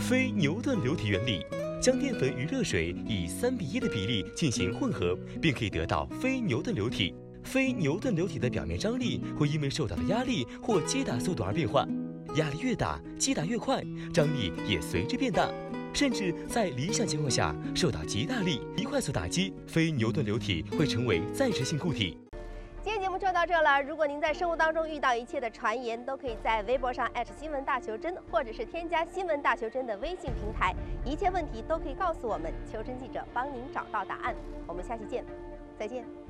非牛顿流体原理，将淀粉与热水以3:1的比例进行混合，便可以得到非牛顿流体。非牛顿流体的表面张力会因为受到的压力或击打速度而变化，压力越大，击打越快，张力也随之变大，甚至在理想情况下受到极大力一快速打击，非牛顿流体会成为暂时性固体。 今天节目就到这了。如果您在生活当中遇到一切的传言，都可以在微博上新闻大求真，或者是添加新闻大求真的微信平台，一切问题都可以告诉我们，求真记者帮您找到答案。我们下期见，再见。